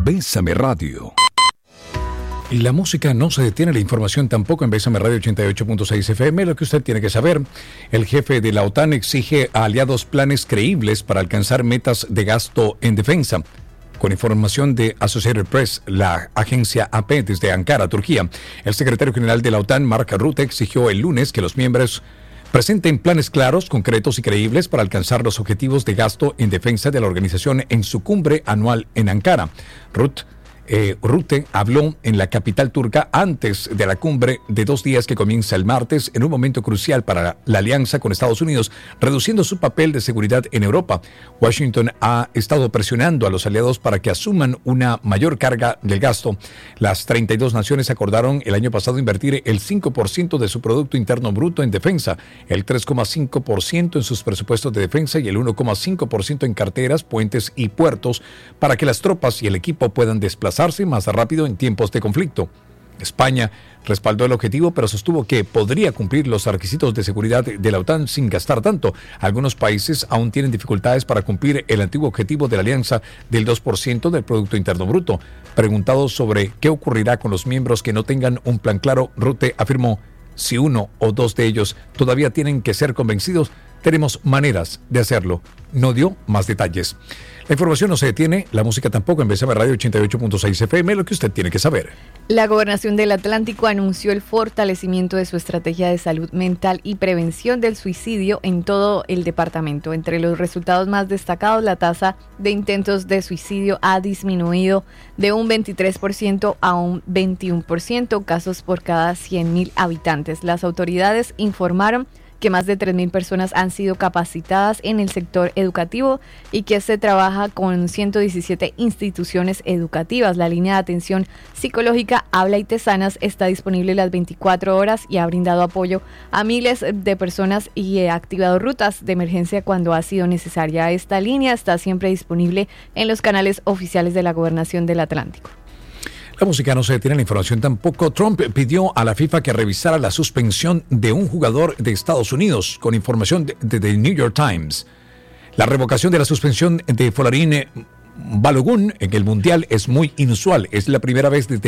Bésame Radio. Y la música no se detiene, la información tampoco en Bésame Radio 88.6 FM. Lo que usted tiene que saber: el jefe de la OTAN exige a aliados planes creíbles para alcanzar metas de gasto en defensa. Con información de Associated Press, la agencia AP desde Ankara, Turquía, el secretario general de la OTAN, Mark Rutte, exigió el lunes que los miembros presenten planes claros, concretos y creíbles para alcanzar los objetivos de gasto en defensa de la organización en su cumbre anual en Ankara. Rutte habló en la capital turca antes de la cumbre de 2 días que comienza el martes, en un momento crucial para la alianza con Estados Unidos, reduciendo su papel de seguridad en Europa. Washington ha estado presionando a los aliados para que asuman una mayor carga del gasto. Las 32 naciones acordaron el año pasado invertir el 5% de su Producto Interno Bruto en defensa, el 3,5% en sus presupuestos de defensa y el 1,5% en carreteras, puentes y puertos, para que las tropas y el equipo puedan desplazarse más rápido en tiempos de conflicto. España respaldó el objetivo, pero sostuvo que podría cumplir los requisitos de seguridad de la OTAN sin gastar tanto. Algunos países aún tienen dificultades para cumplir el antiguo objetivo de la alianza del 2% del Producto Interno Bruto. Preguntado sobre qué ocurrirá con los miembros que no tengan un plan claro, Rutte afirmó: si uno o dos de ellos todavía tienen que ser convencidos, tenemos maneras de hacerlo. No dio más detalles. La información no se detiene, la música tampoco, en Bésame Radio 88.6 FM, lo que usted tiene que saber. La Gobernación del Atlántico anunció el fortalecimiento de su estrategia de salud mental y prevención del suicidio en todo el departamento. Entre los resultados más destacados, la tasa de intentos de suicidio ha disminuido de un 23% a un 21%, casos por cada 100,000 habitantes. Las autoridades informaron que más de 3,000 personas han sido capacitadas en el sector educativo y que se trabaja con 117 instituciones educativas. La línea de atención psicológica Habla y Tesanas está disponible las 24 horas y ha brindado apoyo a miles de personas y ha activado rutas de emergencia cuando ha sido necesaria. Esta línea está siempre disponible en los canales oficiales de la Gobernación del Atlántico. La música no se detiene, la información tampoco. Trump pidió a la FIFA que revisara la suspensión de un jugador de Estados Unidos, con información de The New York Times. La revocación de la suspensión de Folarin Balogun en el Mundial es muy inusual. Es la primera vez desde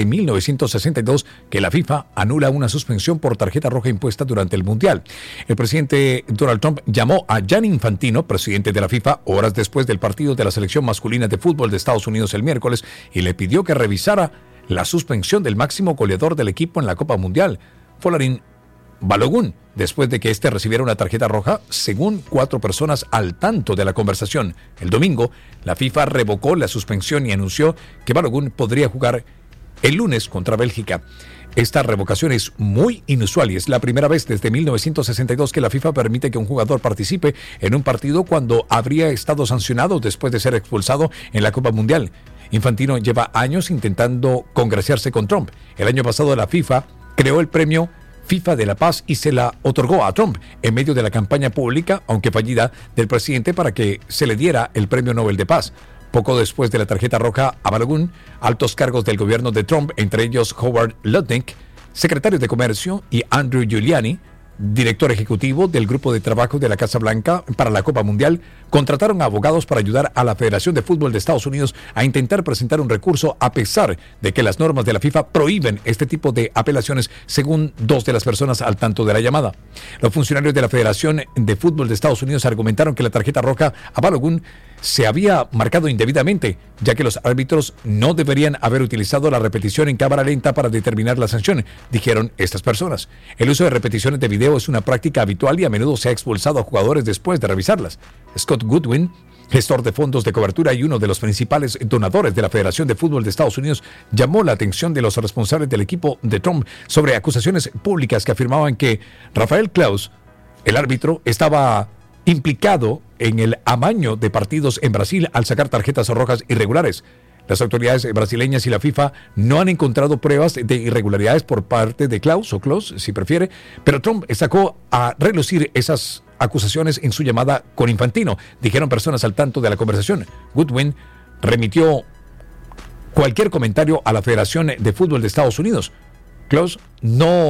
1962 que la FIFA anula una suspensión por tarjeta roja impuesta durante el Mundial. El presidente Donald Trump llamó a Gianni Infantino, presidente de la FIFA, horas después del partido de la selección masculina de fútbol de Estados Unidos el miércoles, y le pidió que revisara la suspensión del máximo goleador del equipo en la Copa Mundial, Folarin Balogun, después de que éste recibiera una tarjeta roja, según 4 personas al tanto de la conversación. El domingo, la FIFA revocó la suspensión y anunció que Balogun podría jugar el lunes contra Bélgica. Esta revocación es muy inusual y es la primera vez desde 1962 que la FIFA permite que un jugador participe en un partido cuando habría estado sancionado después de ser expulsado en la Copa Mundial. Infantino lleva años intentando congraciarse con Trump. El año pasado la FIFA creó el premio FIFA de la Paz y se la otorgó a Trump en medio de la campaña pública, aunque fallida, del presidente para que se le diera el Premio Nobel de Paz. Poco después de la tarjeta roja a Balogun, altos cargos del gobierno de Trump, entre ellos Howard Lutnick, secretario de Comercio, y Andrew Giuliani, director ejecutivo del Grupo de Trabajo de la Casa Blanca para la Copa Mundial, contrataron a abogados para ayudar a la Federación de Fútbol de Estados Unidos a intentar presentar un recurso, a pesar de que las normas de la FIFA prohíben este tipo de apelaciones, según 2 de las personas al tanto de la llamada. Los funcionarios de la Federación de Fútbol de Estados Unidos argumentaron que la tarjeta roja a Balogun se había marcado indebidamente, ya que los árbitros no deberían haber utilizado la repetición en cámara lenta para determinar la sanción, dijeron estas personas. El uso de repeticiones de video es una práctica habitual y a menudo se ha expulsado a jugadores después de revisarlas. Scott Goodwin, gestor de fondos de cobertura y uno de los principales donadores de la Federación de Fútbol de Estados Unidos, llamó la atención de los responsables del equipo de Trump sobre acusaciones públicas que afirmaban que Rafael Claus, el árbitro, estaba implicado en el amaño de partidos en Brasil al sacar tarjetas rojas irregulares. Las autoridades brasileñas y la FIFA no han encontrado pruebas de irregularidades por parte de Klaus, o Klaus, si prefiere, pero Trump sacó a relucir esas acusaciones en su llamada con Infantino, dijeron personas al tanto de la conversación. Goodwin remitió cualquier comentario a la Federación de Fútbol de Estados Unidos. Klaus no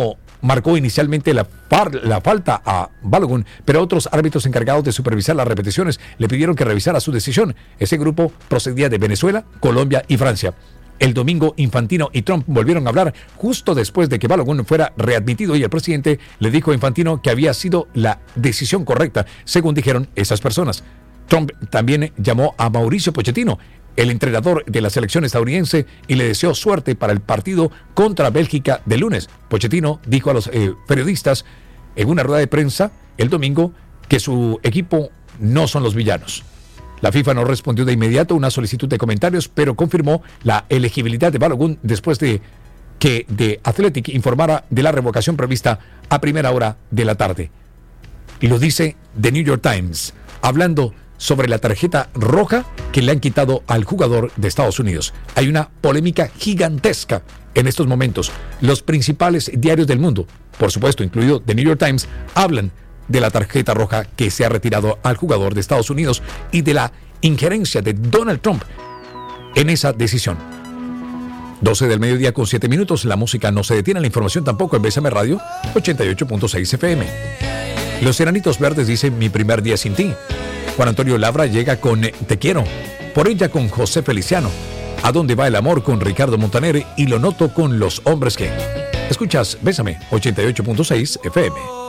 marcó inicialmente la falta a Balogun, pero otros árbitros encargados de supervisar las repeticiones le pidieron que revisara su decisión. Ese grupo procedía de Venezuela, Colombia y Francia. El domingo, Infantino y Trump volvieron a hablar justo después de que Balogun fuera readmitido y el presidente le dijo a Infantino que había sido la decisión correcta, según dijeron esas personas. Trump también llamó a Mauricio Pochettino, el entrenador de la selección estadounidense, y le deseó suerte para el partido contra Bélgica de lunes. Pochettino dijo a los periodistas en una rueda de prensa el domingo que su equipo no son los villanos. La FIFA no respondió de inmediato a una solicitud de comentarios, pero confirmó la elegibilidad de Balogun después de que The Athletic informara de la revocación prevista a primera hora de la tarde. Y lo dice The New York Times, hablando sobre la tarjeta roja que le han quitado al jugador de Estados Unidos. Hay una polémica gigantesca en estos momentos. Los principales diarios del mundo, por supuesto, incluido The New York Times, hablan de la tarjeta roja que se ha retirado al jugador de Estados Unidos y de la injerencia de Donald Trump en esa decisión. 12 del mediodía con 7 minutos. La música no se detiene, la información tampoco en Bésame Radio 88.6 FM. Los Enanitos Verdes dicen Mi primer día sin ti. Juan Antonio Labra llega con Te quiero. Por ella con José Feliciano. ¿A dónde va el amor? Con Ricardo Montaner y Lo noto con Los hombres que. Escuchas Bésame 88.6 FM.